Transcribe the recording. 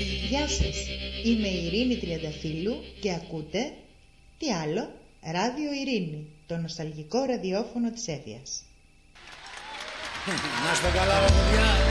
Γεια σας, είμαι η Ειρήνη Τριανταφύλλου και ακούτε, τι άλλο, Ράδιο Ειρήνη, το νοσταλγικό ραδιόφωνο της Εύβοιας. Να είστε καλά, παιδιά.